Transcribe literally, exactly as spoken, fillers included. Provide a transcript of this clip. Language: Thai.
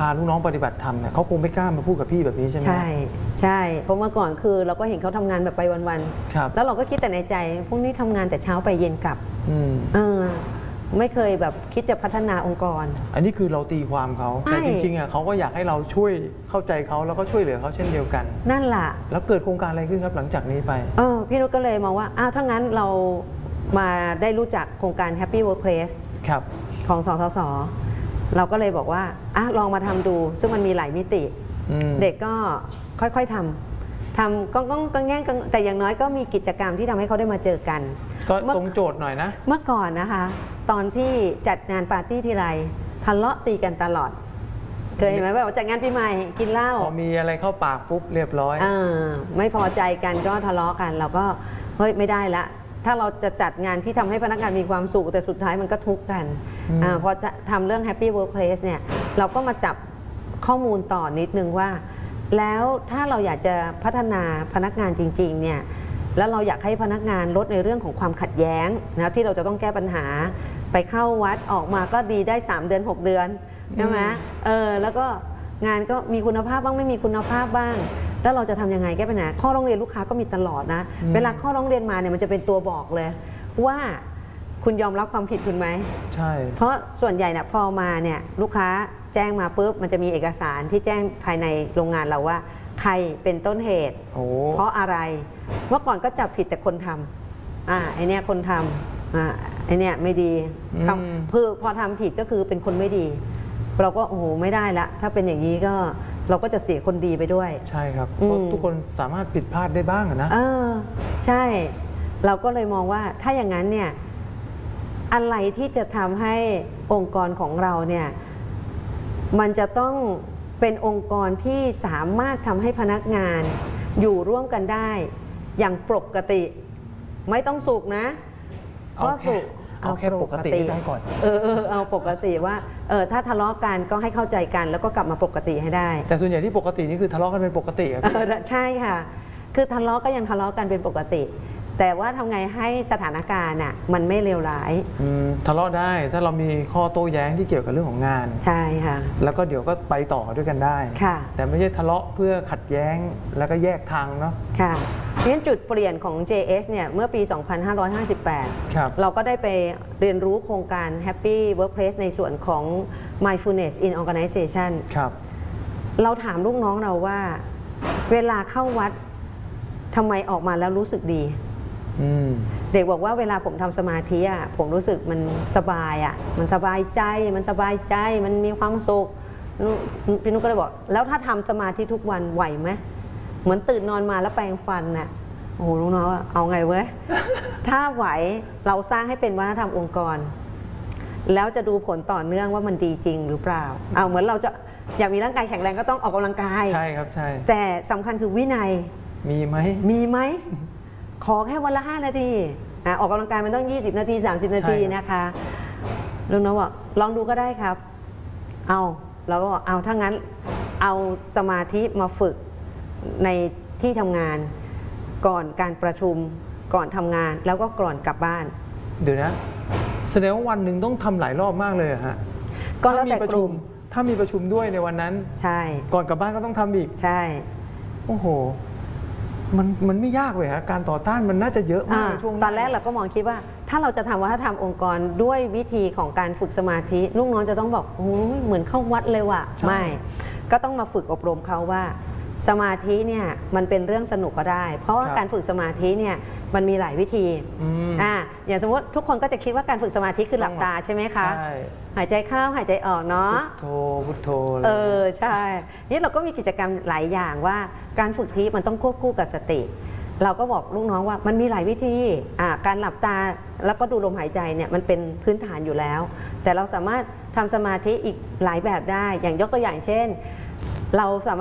าลูกน้องปฏิบัติธรรมเนี่ยเขาคงไม่กล้ามาพูดกับพี่แบบนี้ใช่ไหมใช่ใช่เพราะเมื่อก่อนคือเราก็เห็นเขาทำงานแบบไปวันๆแล้วเราก็คิดแต่ในใจพวกนี้ทำงานแต่เช้าไปเย็นกลับเออไม่เคยแบบคิดจะพัฒนาองค์กรอันนี้คือเราตีความเขาแต่จริงๆอ่ะเขาก็อยากให้เราช่วยเข้าใจเขาแล้วก็ช่วยเหลือเขาเช่นเดียวกันนั่นแหละแล้วเกิดโครงการอะไรขึ้นครับหลังจากนี้ไปเออพี่นุชก็เลยมองว่าอ้าวถ้างั้นเรามาได้รู้จักโครงการ Happy Workplace ของสทศ.เราก็เลยบอกว่าอ่ะลองมาทำดูซึ่งมันมีหลายมิติเด็กก็ค่อยๆทำทำก้องก้องกังแง่งแต่อย่างน้อยก็มีกิจกรรมที่ทำให้เขาได้มาเจอกันก็ตรงโจทย์หน่อยนะเมื่อก่อนนะคะตอนที่จัดงานปาร์ตี้ทีไรทะเลาะตีกันตลอดเคยเห็นไหมว่าจัดงานปีใหม่กินเหล้าพอมีอะไรเข้าปากปุ๊บเรียบร้อยอ่าไม่พอใจกันก็ทะเลาะกันเราก็เฮ้ยไม่ได้ละถ้าเราจะจัดงานที่ทำให้พนักงานมีความสุขแต่สุดท้ายมันก็ทุกข์กันอพอทำเรื่อง Happy Workplace เนี่ยเราก็มาจับข้อมูลต่อนิดนึงว่าแล้วถ้าเราอยากจะพัฒนาพนักงานจริงๆเนี่ยแล้วเราอยากให้พนักงานลดในเรื่องของความขัดแย้งนะที่เราจะต้องแก้ปัญหาไปเข้าวัดออกมาก็ดีได้สามเดือนหกเดือนใช่ไหมเออแล้วก็งานก็มีคุณภาพบ้างไม่มีคุณภาพบ้างแล้วเราจะทำยังไงแก้ปัญหาข้อร้องเรียนลูกค้าก็มีตลอดนะเวลาข้อร้องเรียนมาเนี่ยมันจะเป็นตัวบอกเลยว่าคุณยอมรับความผิดคุณไหมใช่เพราะส่วนใหญ่เนี่ยพอมาเนี่ยลูกค้าแจ้งมาปุ๊บมันจะมีเอกสารที่แจ้งภายในโรงงานเราว่าใครเป็นต้นเหตุเพราะอะไรเมื่อก่อนก็จับผิดแต่คนทำอ่าไอเนี้ยคนทำอ่าไอเนี้ยไม่ดีเพื่อพอทำผิดก็คือเป็นคนไม่ดีเราก็โอ้โหไม่ได้ละถ้าเป็นอย่างนี้ก็เราก็จะเสียคนดีไปด้วยใช่ครับเพราะทุกคนสามารถผิดพลาดได้บ้างนะเออใช่เราก็เลยมองว่าถ้าอย่างนั้นเนี่ยอะไรที่จะทำให้องค์กรของเราเนี่ยมันจะต้องเป็นองค์กรที่สามารถทำให้พนักงานอยู่ร่วมกันได้อย่างปกติไม่ต้องสุขนะเพราะสุขเอาแค่ปกติได้ก่อนเออเออเอาปกติว่าเออถ้าทะเลาะกันก็ให้เข้าใจกันแล้วก็กลับมาปกติให้ได้แต่ส่วนใหญ่ที่ปกตินี่คือทะเลาะกันเป็นปกติเออใช่ค่ะคือทะเลาะก็ยังทะเลาะกันเป็นปกติแต่ว่าทำไงให้สถานการณ์น่ะมันไม่เลวร้ายทะเลาะได้ถ้าเรามีข้อโต้แย้งที่เกี่ยวกับเรื่องของงานใช่ค่ะแล้วก็เดี๋ยวก็ไปต่อด้วยกันได้ค่ะแต่ไม่ใช่ทะเลาะเพื่อขัดแย้งแล้วก็แยกทางเนาะค่ะเพราะฉะนั้นจุดเปลี่ยนของ เจ เอช เนี่ยเมื่อปี สองพันห้าร้อยห้าสิบแปด เราก็ได้ไปเรียนรู้โครงการ Happy Workplace ในส่วนของ Mindfulness in Organization ครับเราถามลูกน้องเราว่าเวลาเข้าวัดทำไมออกมาแล้วรู้สึกดีเด็กบอกว่าเวลาผมทำสมาธิอ่ะผมรู้สึกมันสบายอ่ะมันสบายใจมันสบายใจมันมีความสุขพี่นุ๊กก็เลยบอกแล้วถ้าทำสมาธิทุกวันไหวไหมเหมือนตื่นนอนมาแล้วแปรงฟันน่ะโอ้โหลูกน้องเอาไงเว้ย ถ้าไหวเราสร้างให้เป็นวัฒนธรรมองค์กรแล้วจะดูผลต่อเนื่องว่ามันดีจริงหรือเปล่าเอาเหมือนเราจะอยากมีร่างกายแข็งแรงก็ต้องออกกำลังกายใช่ครับใช่แต่สำคัญคือวินัยมีไหมมีไหมขอแค่วันละห้านาทีออกกำลังกายมันต้องยี่สิบนาทีสามสิบนาทีนะคะลุงน้องบอกลองดูก็ได้ครับเอาเราก็บอกเอาถ้างั้นเอาสมาธิมาฝึกในที่ทำงานก่อนการประชุมก่อนทำงานแล้วก็ก่อนกลับบ้านเดี๋ยวนะแสดงว่าวันหนึ่งต้องทำหลายรอบมากเลยอะฮะก็แล้วแต่กลุ่มถ้ามีประชุมด้วยในวันนั้นใช่ก่อนกลับบ้านก็ต้องทำอีกใช่โอ้โหมันมันไม่ยากเลยฮะการต่อต้านมันน่าจะเยอะมากในช่วงตอนแรกเราก็มองคิดว่าถ้าเราจะทำวัฒนธรรมองค์กรด้วยวิธีของการฝึกสมาธิลูกน้องจะต้องบอกโอ้ยเหมือนเข้าวัดเลยว่ะไม่ก็ต้องมาฝึกอบรมเขาว่าสมาธิเนี่ยมันเป็นเรื่องสนุกก็ได้เพราะว่าการฝึกสมาธิเนี่ยมันมีหลายวิธีอ่าอย่างสมมติทุกคนก็จะคิดว่าการฝึกสมาธิคือหลับตาใช่ไหมคะหายใจเข้าหายใจออกเนาะพุทโธพุทโธเออใช่นี่เราก็มีกิจกรรมหลายอย่างว่าการฝึกสมาธิมันต้องควบคู่กับสติเราก็บอกลูกน้องว่ามันมีหลายวิธีอ่าการหลับตาแล้วก็ดูลมหายใจเนี่ยมันเป็นพื้นฐานอยู่แล้วแต่เราสามารถทำสมาธิอีกหลายแบบได้อย่างยกตัวอย่างเช่นเราสามารถ